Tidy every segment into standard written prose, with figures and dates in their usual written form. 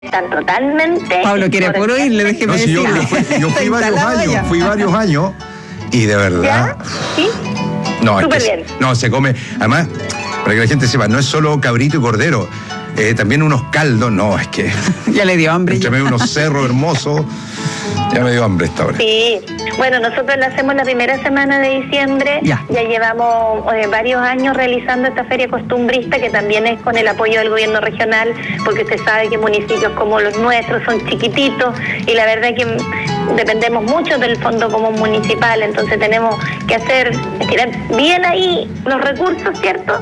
Están totalmente... Pablo quiere puro irle, déjeme decirle. Yo fui varios años y de verdad... ¿Ya? ¿Sí? No, súper bien. No, se come... Además, para que la gente sepa, no es solo cabrito y cordero. También unos caldos, no, es que... Ya le dio hambre. Entre medio unos cerros hermosos. Ya me dio hambre esta hora. Sí, bueno, nosotros la hacemos la primera semana de diciembre. Ya llevamos varios años realizando esta feria costumbrista, que también es con el apoyo del gobierno regional, porque usted sabe que municipios como los nuestros son chiquititos y la verdad que dependemos mucho del Fondo Común Municipal, entonces tenemos que tirar bien ahí los recursos, ¿cierto?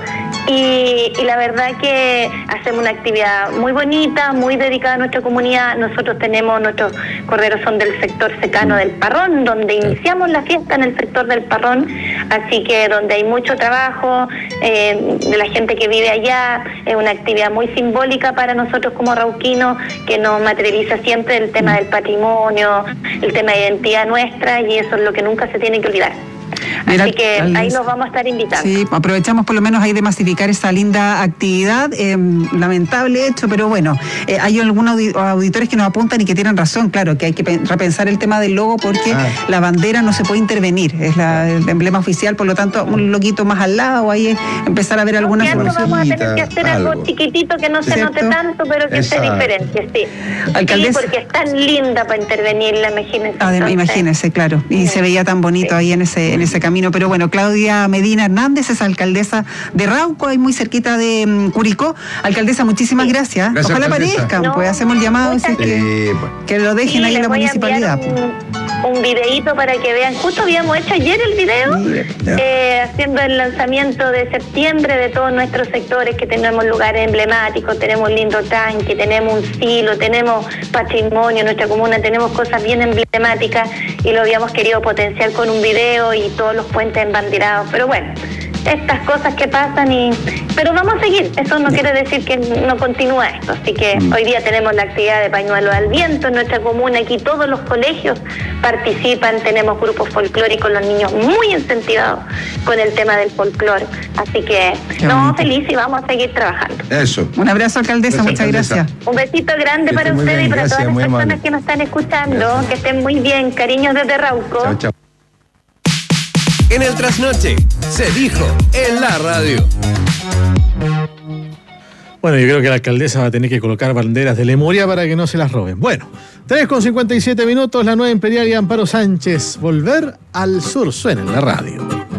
Y la verdad que hacemos una actividad muy bonita, muy dedicada a nuestra comunidad. Nosotros nuestros corderos son del sector secano del Parrón, donde iniciamos la fiesta en el sector del Parrón, así que donde hay mucho trabajo de la gente que vive allá. Es una actividad muy simbólica para nosotros como rauquinos, que nos materializa siempre el tema del patrimonio, el tema de identidad nuestra, y eso es lo que nunca se tiene que olvidar. Mira, así que ahí los vamos a estar invitando. Sí, aprovechamos por lo menos ahí de masificar esa linda actividad, lamentable hecho, pero bueno, hay algunos auditores que nos apuntan y que tienen razón, claro, que hay que repensar el tema del logo porque la bandera no se puede intervenir, es el emblema oficial, por lo tanto un loguito más al lado, ahí empezar a ver algunas soluciones. Vamos a tener que hacer algo chiquitito que no se note tanto, pero que se diferencie, sí. Alcaldesa. Sí, porque es tan linda para intervenirla, imagínense. Imagínense, claro, y se veía tan bonito ahí en ese camino, pero bueno, Claudia Medina Hernández es alcaldesa de Rauco, ahí muy cerquita de Curicó. Alcaldesa, muchísimas gracias. Ojalá aparezcan, pues hacemos el llamado, que lo dejen ahí en la municipalidad. Un videíto para que vean, justo habíamos hecho ayer el video, haciendo el lanzamiento de septiembre de todos nuestros sectores, que tenemos lugares emblemáticos, tenemos un lindo tanque, tenemos un silo, tenemos patrimonio en nuestra comuna, tenemos cosas bien emblemáticas y lo habíamos querido potenciar con un video y todos los puentes embanderados, pero bueno, estas cosas que pasan pero vamos a seguir, eso no quiere decir que no continúa esto, así que hoy día tenemos la actividad de pañuelo al viento en nuestra comuna, aquí todos los colegios participan, tenemos grupos folclóricos, los niños muy incentivados con el tema del folclore, así que feliz y vamos a seguir trabajando. Eso. Un abrazo, alcaldesa, muchas gracias. Un besito grande para ustedes y para todas las personas que nos están escuchando, que estén muy bien, cariños desde Rauco. Chao, chao. En el trasnoche se dijo en la radio. Bueno, yo creo que la alcaldesa va a tener que colocar banderas de Lemuria para que no se las roben. Bueno, 3:57 minutos, la nueva Imperial y Amparo Sánchez. Volver al sur suena en la radio.